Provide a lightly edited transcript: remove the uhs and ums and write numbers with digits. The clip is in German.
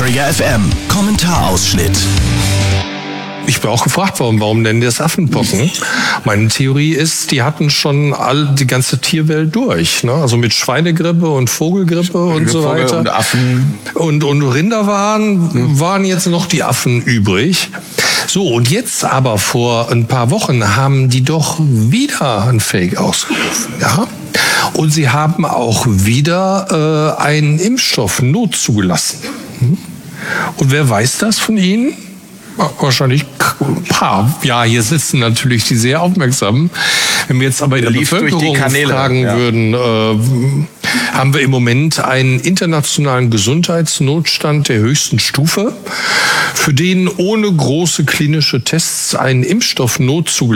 Trigger FM Kommentarausschnitt. Ich bin auch gefragt worden, warum nennen die das Affenpocken? Meine Theorie ist, die hatten schon die ganze Tierwelt durch. Ne? Also mit Schweinegrippe und Vogelgrippe und so weiter. Und Affen. Und Rinder waren jetzt noch die Affen übrig. So, und jetzt aber vor ein paar Wochen haben die doch wieder ein Fake ausgerufen. Ja? Und sie haben auch wieder einen Impfstoff notzugelassen. Und wer weiß das von Ihnen? Wahrscheinlich ein paar. Ja, hier sitzen natürlich die sehr Aufmerksamen. Wenn wir jetzt aber in der Bevölkerung fragen würden, haben wir im Moment einen internationalen Gesundheitsnotstand der höchsten Stufe, für den ohne große klinische Tests ein Impfstoff notzugelassen